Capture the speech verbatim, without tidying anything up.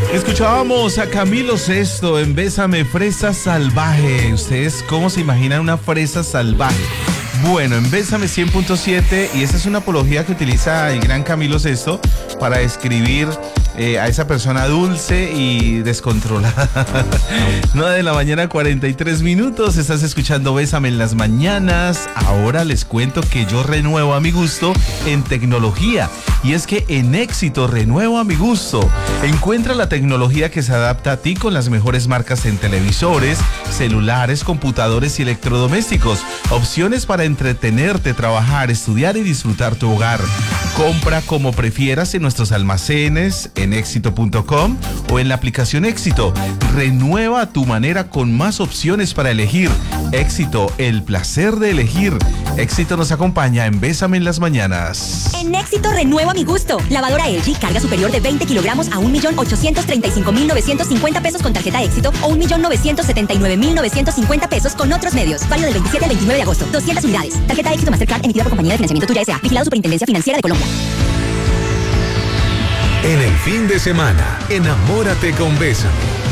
Escuchábamos a Camilo Sesto en Bésame, fresa salvaje. ¿Ustedes cómo se imaginan una fresa salvaje? Bueno, en Bésame cien punto siete, y esa es una apología que utiliza el gran Camilo Sesto para describir eh, a esa persona dulce y descontrolada. nueve de la mañana, cuarenta y tres minutos. Estás escuchando Bésame en las mañanas. Ahora les cuento que yo renuevo a mi gusto en tecnología. Y es que en Éxito renuevo a mi gusto. Encuentra la tecnología que se adapta a ti con las mejores marcas en televisores, celulares, computadores y electrodomésticos. Opciones para entretenerte, trabajar, estudiar y disfrutar tu hogar. Compra como prefieras en nuestros almacenes, en éxito punto com o en la aplicación Éxito. Renueva a tu manera con más opciones para elegir. Éxito, el placer de elegir. Éxito nos acompaña en Bésame en las mañanas. En Éxito renuevo a mi gusto. Lavadora L G, carga superior de veinte kilogramos a un millón ochocientos treinta y cinco mil novecientos cincuenta pesos con tarjeta Éxito o un millón novecientos setenta y nueve mil novecientos cincuenta pesos con otros medios. Válido del veintisiete al veintinueve de agosto. doscientas unidades. Tarjeta Éxito Mastercard emitida por Compañía de Financiamiento Tuya S A. Vigilado Superintendencia Financiera de Colombia. En el fin de semana, enamórate con Bésame.